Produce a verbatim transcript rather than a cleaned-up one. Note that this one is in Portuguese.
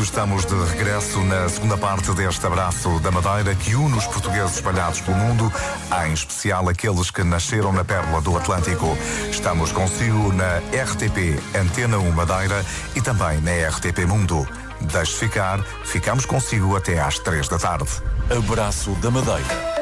estamos de regresso na segunda parte deste abraço da Madeira que une os portugueses espalhados pelo mundo, em especial aqueles que nasceram na Pérola do Atlântico. Estamos consigo na R T P Antena um Madeira e também na R T P Mundo. Deixe ficar, ficamos consigo até às três da tarde. Abraço da Madeira.